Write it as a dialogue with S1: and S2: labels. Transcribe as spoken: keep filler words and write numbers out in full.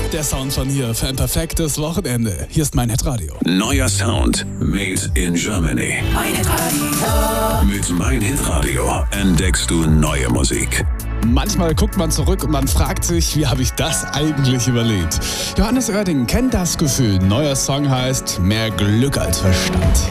S1: Der Sound von hier für ein perfektes Wochenende. Hier ist mein Hitradio.
S2: Neuer Sound, made in Germany.
S3: Mein Hitradio.
S2: Mit Mein Hitradio entdeckst du neue Musik.
S1: Manchmal guckt man zurück und man fragt sich, wie habe ich das eigentlich überlebt? Johannes Oerding kennt das Gefühl. Neuer Song heißt Mehr Glück als Verstand.